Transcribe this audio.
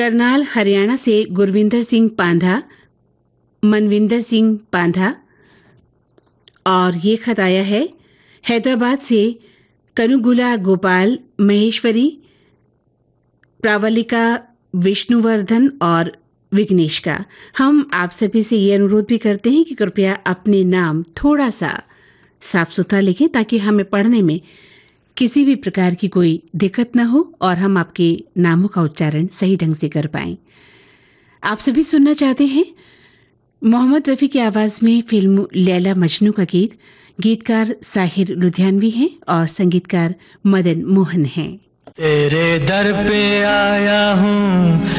करनाल हरियाणा से गुरविंदर सिंह पांधा, मनविंदर सिंह पांधा। और ये खत आया है हैदराबाद से कनुगुला गोपाल, महेश्वरी, प्रावलिका, विष्णुवर्धन और विघ्नेश का। हम आप सभी से ये अनुरोध भी करते हैं कि कृपया अपने नाम थोड़ा सा साफ सुथरा लिखें ताकि हमें पढ़ने में किसी भी प्रकार की कोई दिक्कत ना हो और हम आपके नामों का उच्चारण सही ढंग से कर पाएं। आप सभी सुनना चाहते हैं मोहम्मद रफ़ी की आवाज़ में फिल्म लैला मजनू का गीत। गीतकार साहिर लुधियानवी हैं और संगीतकार मदन मोहन हैं। तेरे दर पे आया हूँ